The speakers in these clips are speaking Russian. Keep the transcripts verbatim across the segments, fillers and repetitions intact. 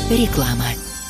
Реклама.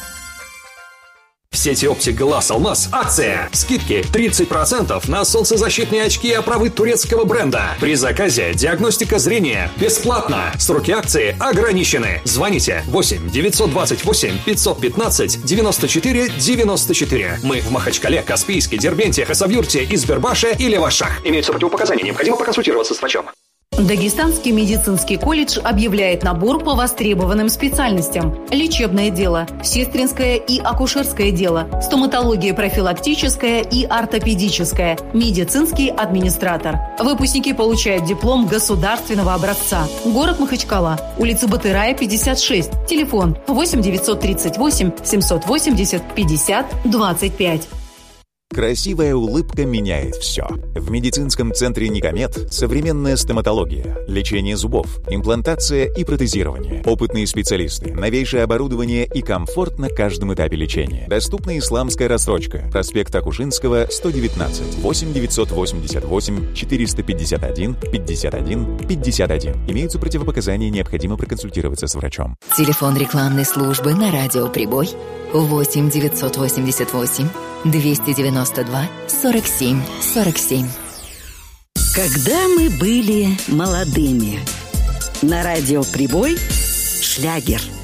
В сети оптик Глаз Алмаз акция. Скидки тридцать процентов на солнцезащитные очки и оправы турецкого бренда. При заказе диагностика зрения бесплатно. Сроки акции ограничены. Звоните восемь девятьсот двадцать восемь пятьсот пятнадцать девяносто четыре девяносто четыре. Мы в Махачкале, Каспийске, Дербенте, Хасавюрте, Избербаше и Левашах. Имеются противопоказания. Необходимо проконсультироваться с врачом. Дагестанский медицинский колледж объявляет набор по востребованным специальностям. Лечебное дело, сестринское и акушерское дело, стоматология профилактическая и ортопедическая, медицинский администратор. Выпускники получают диплом государственного образца. Город Махачкала, улица Батырая, пятьдесят шесть, телефон восемь девятьсот тридцать восемь семьсот восемьдесят пятьдесят двадцать пять. Красивая улыбка меняет все. В медицинском центре Никомед современная стоматология, лечение зубов, имплантация и протезирование. Опытные специалисты, новейшее оборудование и комфорт на каждом этапе лечения. Доступна исламская рассрочка. Проспект Акушинского, сто девятнадцать, восемь девятьсот восемьдесят восемь четыреста пятьдесят один пятьдесят один пятьдесят один. Имеются противопоказания, необходимо проконсультироваться с врачом. Телефон рекламной службы на радио «Прибой» восемь девятьсот восемьдесят восемь двести девяносто два сорок семь сорок семь. Когда мы были молодыми. На радио «Прибой» шлягер.